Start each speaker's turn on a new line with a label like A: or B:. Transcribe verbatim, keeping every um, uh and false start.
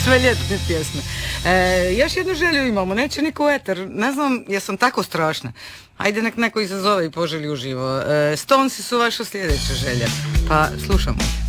A: sve ljetne pjesme. E, još jednu želju imamo, neće niko u eter, ne znam, jesam tako strašna. Ajde nek neko izazove i poželi uživo. E, Stonesi su vaša sljedeća želja, pa slušamo.